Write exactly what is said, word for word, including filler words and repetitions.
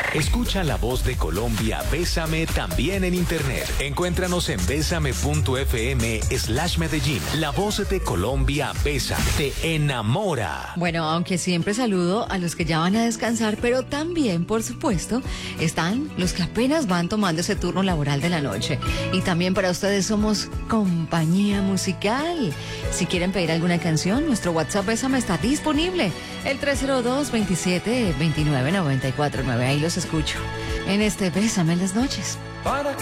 Escucha la voz de Colombia, Bésame, también en internet. Encuéntranos en bésame.fm slash Medellín. La voz de Colombia, Bésame, te enamora. Bueno, aunque siempre saludo a los que ya van a descansar, pero también, por supuesto, están los que apenas van tomando ese turno laboral de la noche. Y también para ustedes somos compañía musical. Si quieren pedir alguna canción, nuestro WhatsApp Bésame está disponible. El tres cero dos, veintisiete, veintinueve, noventa y cuatro nueve. Ahí los escucho en este Bésame en las noches. Para